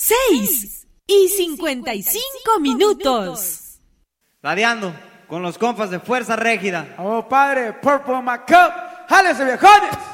6:55. Radiando con los compas de Fuerza Régida. Oh, padre, Purple My Cup. ¡Jálese, viejones!